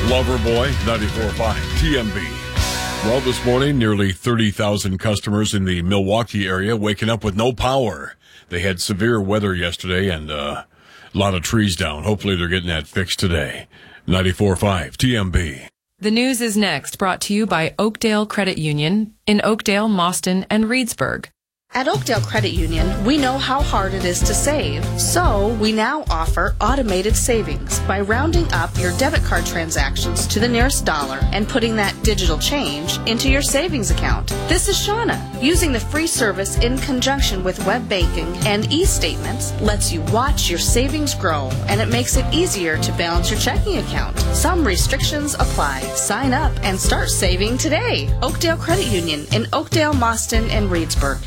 Loverboy, 94.5 TMB. Well, this morning, nearly 30,000 customers in the Milwaukee area waking up with no power. They had severe weather yesterday and a lot of trees down. Hopefully they're getting that fixed today. 94.5 TMB. The news is next, brought to you by Oakdale Credit Union in Oakdale, Mauston, and Reedsburg. At Oakdale Credit Union, we know how hard it is to save, so we now offer automated savings by rounding up your debit card transactions to the nearest dollar and putting that digital change into your savings account. This is Shauna. Using the free service in conjunction with web banking and e-statements lets you watch your savings grow, and it makes it easier to balance your checking account. Some restrictions apply. Sign up and start saving today. Oakdale Credit Union in Oakdale, Mauston, and Reedsburg.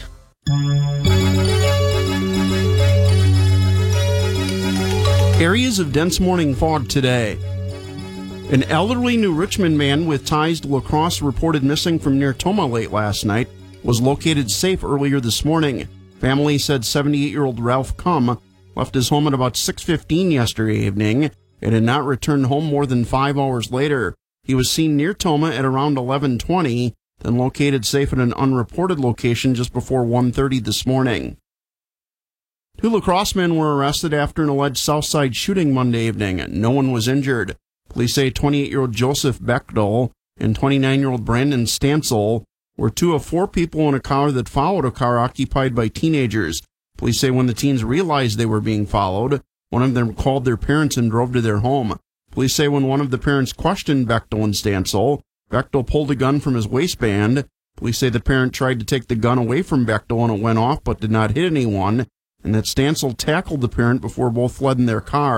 Areas of dense morning fog today. An elderly New Richmond man with ties to La Crosse reported missing from near Tomah late last night was located safe earlier this morning. Family said 78-year-old Ralph Cum left his home at about 6:15 yesterday evening and had not returned home more than 5 hours later. He was seen near Tomah at around 11:20, then located safe at an unreported location just before 1:30 this morning. 2 La Crosse men were arrested after an alleged Southside shooting Monday evening. No one was injured. Police say 28-year-old Joseph Bechtel and 29-year-old Brandon Stansel were 2 of 4 people in a car that followed a car occupied by teenagers. Police say when the teens realized they were being followed, one of them called their parents and drove to their home. Police say when one of the parents questioned Bechtel and Stansel, Bechtel pulled a gun from his waistband. Police say the parent tried to take the gun away from Bechtel and it went off but did not hit anyone, and that Stansel tackled the parent before both fled in their car.